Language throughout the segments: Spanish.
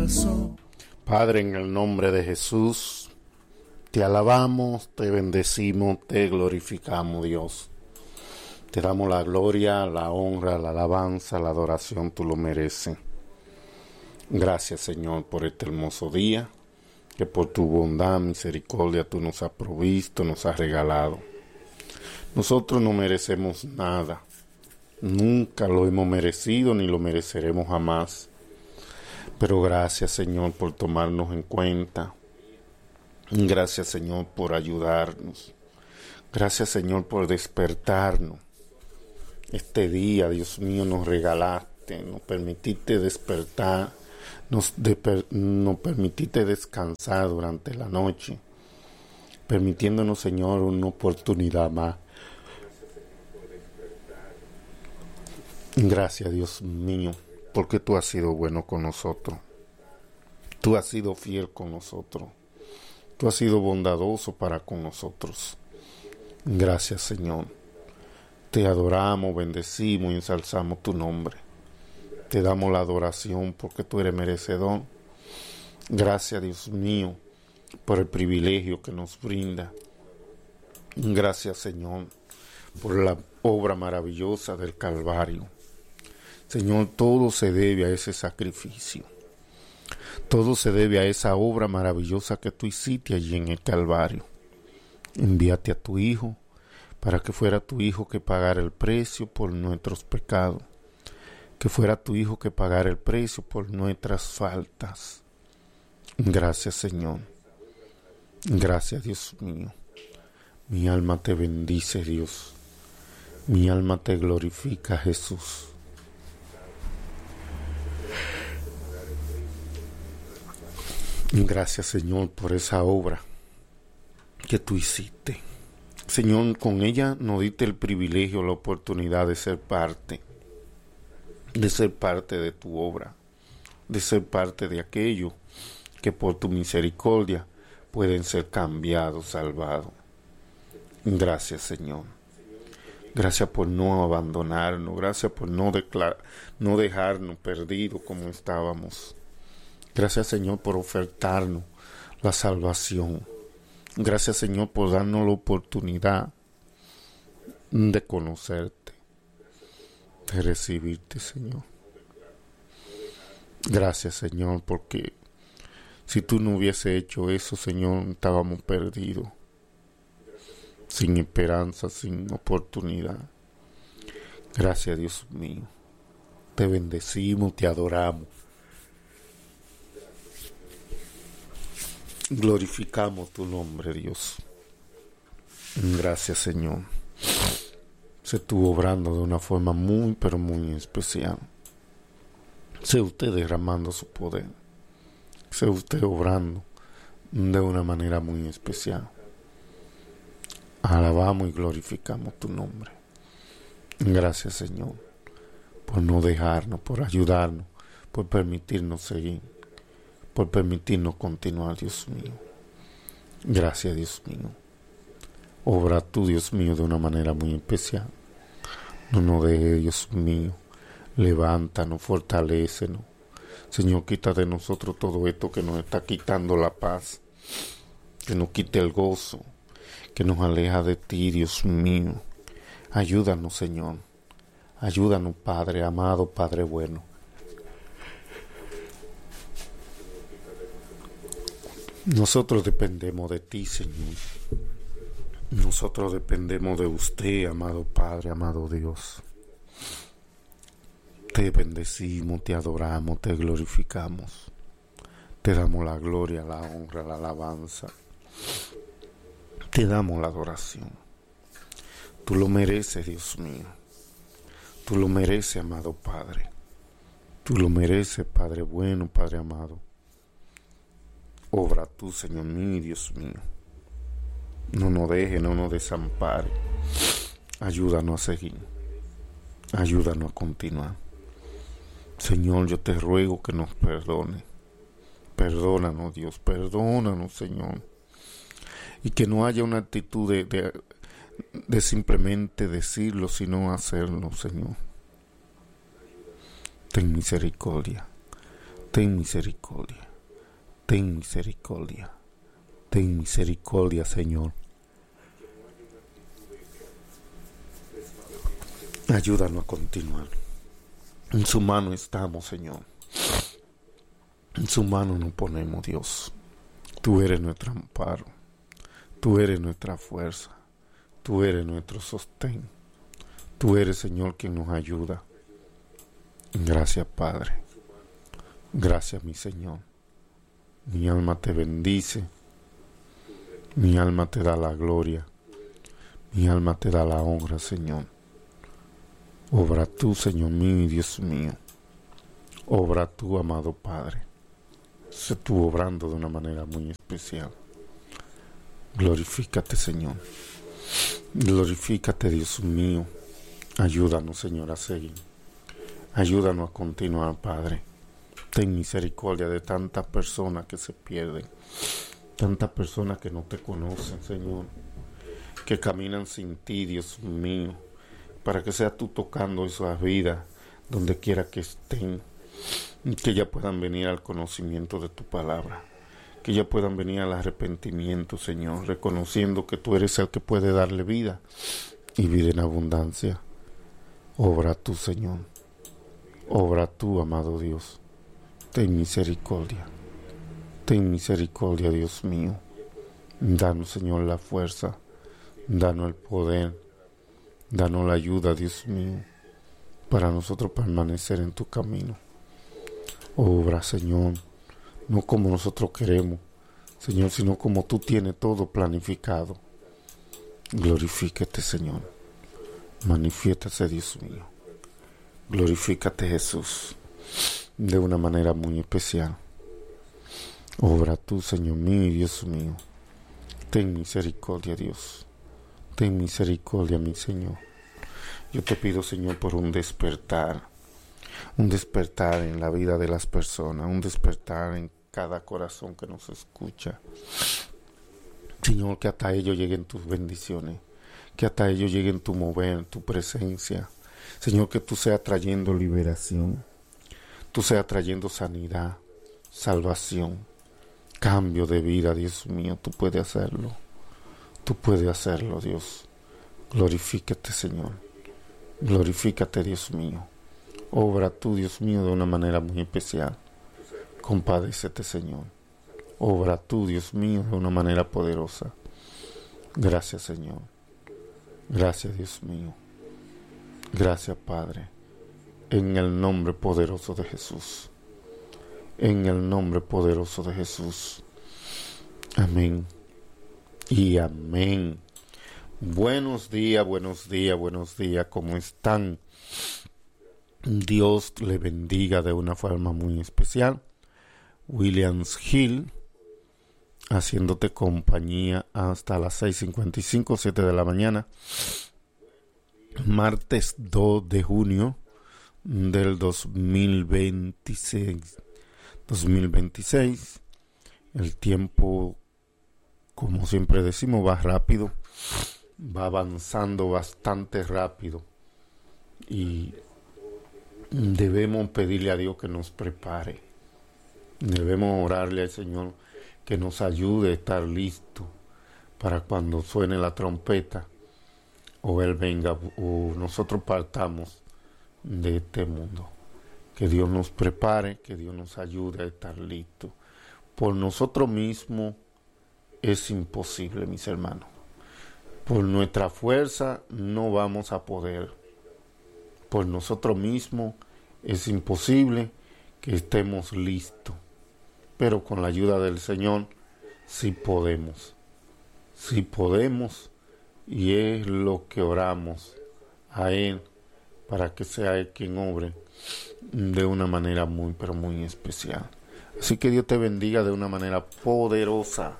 descalzo. Padre, en el nombre de Jesús, te alabamos, te bendecimos, te glorificamos, Dios. Te damos la gloria, la honra, la alabanza, la adoración, tú lo mereces. Gracias, Señor, por este hermoso día, que por tu bondad, misericordia, tú nos has provisto, nos has regalado. Nosotros no merecemos nada, nunca lo hemos merecido ni lo mereceremos jamás. Pero gracias, Señor, por tomarnos en cuenta. Gracias, Señor, por ayudarnos. Gracias, Señor, por despertarnos. Este día, Dios mío, nos regalaste, nos permitiste despertar, nos permitiste descansar durante la noche, permitiéndonos, Señor, una oportunidad más. Gracias, Dios mío, porque tú has sido bueno con nosotros. Tú has sido fiel con nosotros. Tú has sido bondadoso para con nosotros. Gracias, Señor. Te adoramos, bendecimos y ensalzamos tu nombre. Te damos la adoración porque tú eres merecedor. Gracias, Dios mío, por el privilegio que nos brinda. Gracias, Señor, por la obra maravillosa del Calvario. Señor, todo se debe a ese sacrificio. Todo se debe a esa obra maravillosa que tú hiciste allí en el Calvario. Envíate a tu Hijo para que fuera tu Hijo que pagara el precio por nuestros pecados. Que fuera tu Hijo que pagara el precio por nuestras faltas. Gracias, Señor. Gracias, Dios mío. Mi alma te bendice, Dios. Mi alma te glorifica, Jesús. Gracias, Señor, por esa obra que tú hiciste. Señor, con ella nos diste el privilegio, la oportunidad de ser parte de tu obra, de ser parte de aquello que por tu misericordia pueden ser cambiados, salvados. Gracias, Señor. Gracias por no abandonarnos, gracias por no dejarnos perdidos como estábamos. Gracias, Señor, por ofertarnos la salvación. Gracias, Señor, por darnos la oportunidad de conocerte, de recibirte, Señor. Gracias, Señor, porque si tú no hubieses hecho eso, Señor, estábamos perdidos, sin esperanza, sin oportunidad. Gracias, Dios mío. Te bendecimos, te adoramos. Glorificamos tu nombre, Dios. Gracias, Señor. Se estuvo obrando de una forma muy, pero muy especial. Sea usted derramando su poder. Sea usted obrando de una manera muy especial. Alabamos y glorificamos tu nombre. Gracias, Señor, por no dejarnos, por ayudarnos, por permitirnos seguir, por permitirnos continuar, Dios mío. Gracias, Dios mío. Obra tú, Dios mío, de una manera muy especial. No nos dejes, Dios mío. Levántanos, fortalécenos. Señor, quita de nosotros todo esto que nos está quitando la paz, que nos quite el gozo, que nos aleja de ti, Dios mío. Ayúdanos, Señor. Ayúdanos, Padre amado, Padre bueno. Nosotros dependemos de ti, Señor. Nosotros dependemos de usted, amado Padre, amado Dios. Te bendecimos, te adoramos, te glorificamos. Te damos la gloria, la honra, la alabanza. Te damos la adoración. Tú lo mereces, Dios mío. Tú lo mereces, amado Padre. Tú lo mereces, Padre bueno, Padre amado. Obra tú, Señor mío, Dios mío. No nos dejes, no nos desampares. Ayúdanos a seguir. Ayúdanos a continuar. Señor, yo te ruego que nos perdone. Perdónanos, Dios, perdónanos, Señor. Y que no haya una actitud de simplemente decirlo, sino hacerlo, Señor. Ten misericordia. Ten misericordia, ten misericordia, ten misericordia, Señor. Ayúdanos a continuar. En su mano estamos, Señor. En su mano nos ponemos, Dios. Tú eres nuestro amparo. Tú eres nuestra fuerza. Tú eres nuestro sostén. Tú eres, Señor, quien nos ayuda. Gracias, Padre. Gracias, mi Señor. Mi alma te bendice. Mi alma te da la gloria. Mi alma te da la honra, Señor. Obra tú, Señor mío y Dios mío. Obra tú, amado Padre. Sé tú obrando de una manera muy especial. Glorifícate, Señor. Glorifícate, Dios mío. Ayúdanos, Señor, a seguir. Ayúdanos a continuar, Padre. Ten misericordia de tantas personas que se pierden. Tantas personas que no te conocen, Señor. Que caminan sin ti, Dios mío. Para que sea tú tocando esas vidas donde quiera que estén. Que ya puedan venir al conocimiento de tu palabra. Que ya puedan venir al arrepentimiento, Señor. Reconociendo que tú eres el que puede darle vida. Y vida en abundancia. Obra tú, Señor. Obra tú, amado Dios. Ten misericordia. Ten misericordia, Dios mío. Danos, Señor, la fuerza. Danos el poder. Danos la ayuda, Dios mío, para nosotros permanecer en tu camino. Obra, Señor, no como nosotros queremos, Señor, sino como tú tienes todo planificado. Glorifícate, Señor. Manifiéstase, Dios mío. Glorifícate, Jesús, de una manera muy especial. Obra tú, Señor mío y Dios mío. Ten misericordia, Dios. Ten misericordia, mi Señor. Yo te pido, Señor, por un despertar en la vida de las personas, un despertar en cada corazón que nos escucha. Señor, que hasta ellos lleguen tus bendiciones, que hasta ellos lleguen tu mover, tu presencia. Señor, que tú seas trayendo liberación, tú seas trayendo sanidad, salvación, cambio de vida, Dios mío, tú puedes hacerlo. Tú puedes hacerlo, Dios. Glorifícate, Señor. Glorifícate, Dios mío. Obra tú, Dios mío, de una manera muy especial. Compadécete, Señor. Obra tú, Dios mío, de una manera poderosa. Gracias, Señor. Gracias, Dios mío. Gracias, Padre. En el nombre poderoso de Jesús. En el nombre poderoso de Jesús. Amén. Y amén. Buenos días, buenos días, buenos días. ¿Cómo están? Dios le bendiga de una forma muy especial. Williams Hill, haciéndote compañía hasta las 6:55, 7 de la mañana. Martes 2 de junio del 2026. El tiempo, como siempre decimos, va rápido, va avanzando bastante rápido y debemos pedirle a Dios que nos prepare. Debemos orarle al Señor que nos ayude a estar listo para cuando suene la trompeta o Él venga o nosotros partamos de este mundo. Que Dios nos prepare, que Dios nos ayude a estar listos. Por nosotros mismos es imposible, mis hermanos. Por nuestra fuerza no vamos a poder. Por nosotros mismos es imposible que estemos listos. Pero con la ayuda del Señor sí podemos. Sí podemos, y es lo que oramos a Él para que sea Él quien obre de una manera muy, pero muy especial. Así que Dios te bendiga de una manera poderosa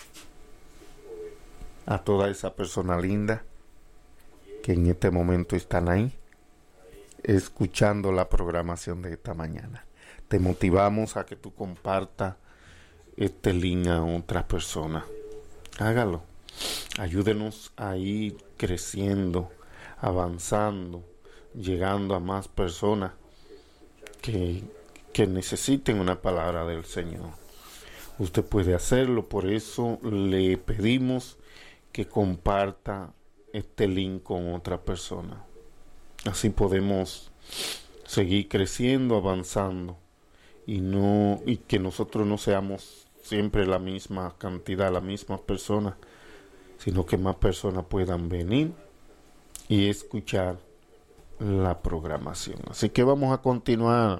a toda esa persona linda que en este momento están ahí escuchando la programación de esta mañana. Te motivamos a que tú compartas este link a otras personas. Hágalo. Ayúdenos a ir creciendo, avanzando, llegando a más personas que que necesiten una palabra del Señor. Usted puede hacerlo, por eso le pedimos que comparta este link con otra persona. Así podemos seguir creciendo, avanzando y que nosotros no seamos siempre la misma cantidad, las mismas personas, sino que más personas puedan venir y escuchar la programación. Así que vamos a continuar.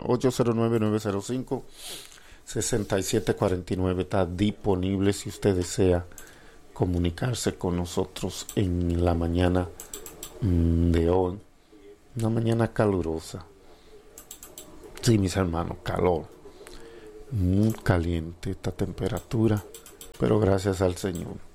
809-905-6749 está disponible si usted desea comunicarse con nosotros en la mañana de hoy. Una mañana calurosa. Sí, mis hermanos, calor. Muy caliente esta temperatura, pero gracias al Señor.